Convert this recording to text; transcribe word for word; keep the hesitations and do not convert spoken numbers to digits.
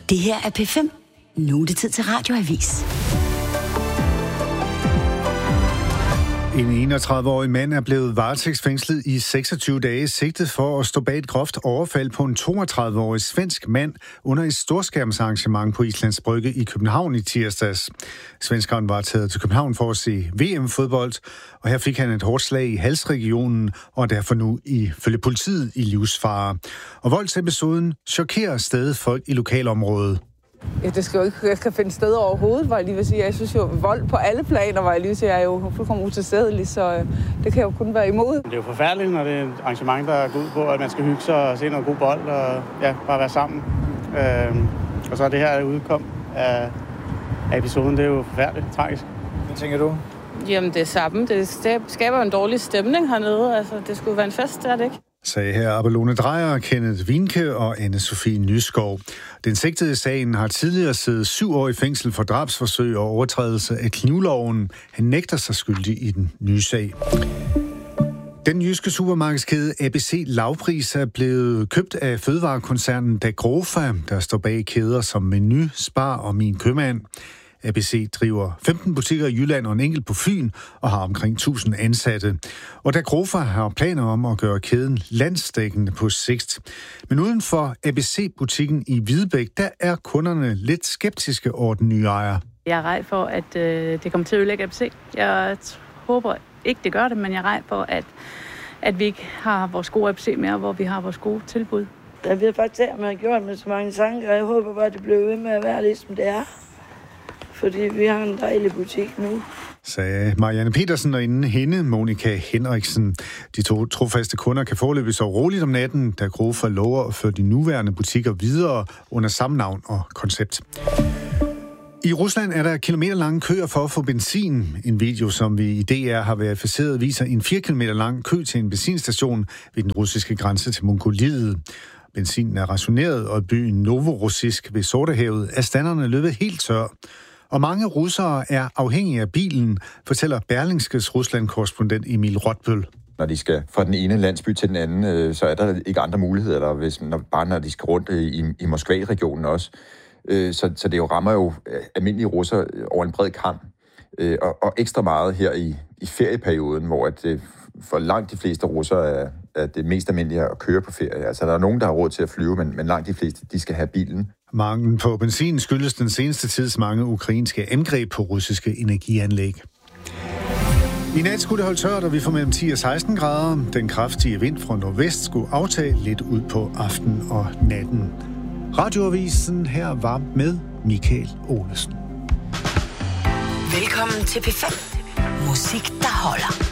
Det her er P fem. Nu er det tid til Radioavis. En enogtredive-årig mand er blevet varetægtsfængslet i seksogtyve dage, sigtet for at stå bag et groft overfald på en toogtredive-årig svensk mand under et storskærmsarrangement på Islands Brygge i København i tirsdags. Svenskeren var taget til København for at se V M-fodbold, og her fik han et hårdt slag i halsregionen, og er derfor nu ifølge politiet i livsfare. Og voldsepisoden chokerer stadig folk i lokalområdet. Ja, det skal jo ikke jeg kan finde steder overhovedet, hvor jeg lige vil sige. Jeg synes jo, vold på alle planer, hvor jeg lige vil sige, er jo fuldkommen utilstedelig, så det kan jo kun være imod. Det er jo forfærdeligt, når det er et arrangement, der går ud på, at man skal hygge sig og se noget god bold og ja, bare være sammen. Øhm, og så er det her udkom af, af episoden, det er jo forfærdeligt, tragisk. Hvad tænker du? Jamen det er samme. Det skaber en dårlig stemning hernede. Altså, det skulle være en fest, det er det ikke? Sagde her Abelone Dreyer, Kenneth Winke og Anne-Sophie Nyskov. Den sigtede i sagen har tidligere siddet syv år i fængsel for drabsforsøg og overtrædelse af knivloven. Han nægter sig skyldig i den nye sag. Den jyske supermarkedskæde A B C Lavpris er blevet købt af fødevarekoncernen Dagrofa, der står bag kæder som Menu, Spar og Min Købmand. A B C driver femten butikker i Jylland og en enkelt på Fyn og har omkring tusind ansatte. Og Dagrofa har planer om at gøre kæden landsdækkende på sigt. Men uden for A B C-butikken i Hvidebæk, der er kunderne lidt skeptiske over den nye ejer. Jeg er rej for, at øh, det kommer til at ødelægge A B C. Jeg håber ikke, det gør det, men jeg er rej for, at, at vi ikke har vores gode A B C mere, hvor vi har vores gode tilbud. Jeg ved faktisk, at man har gjort med så mange tanker, og jeg håber bare, at det bliver ved med at være ligesom det er. Fordi vi har en dejlig butik nu. Sagde Marianne Petersen, og inden hende Monika Henriksen. De to trofaste kunder kan foreløbig sove roligt om natten, da Dagrofa lover at føre de nuværende butikker videre under samme navn og koncept. I Rusland er der kilometerlange køer for at få benzin. En video, som vi i D R har verificeret, viser en fire kilometer lang kø til en benzinstation ved den russiske grænse til Mongoliet. Benzinen er rationeret, og i byen Novorossisk ved Sortehavet er standerne løbet helt tør. Og mange russere er afhængige af bilen, fortæller Berlingskes Rusland-korrespondent Emil Rotbøl. Når de skal fra den ene landsby til den anden, så er der ikke andre muligheder, eller hvis, når, bare når de skal rundt i, i Moskva-regionen også. Så, så det jo rammer jo almindelige russere over en bred kam. Og, og ekstra meget her i, i ferieperioden, hvor at, for langt de fleste russere er, er det mest almindelige at køre på ferie. Altså der er nogen, der har råd til at flyve, men, men langt de fleste, de skal have bilen. Manglen på benzin skyldes den seneste tids mange ukrainske angreb på russiske energianlæg. I nat skulle det holde tørt, og vi får mellem ti og seksten grader. Den kraftige vind fra nordvest skulle aftage lidt ud på aften og natten. Radioavisen her var med Michael Olesen. Velkommen til P fem. Musik, der holder.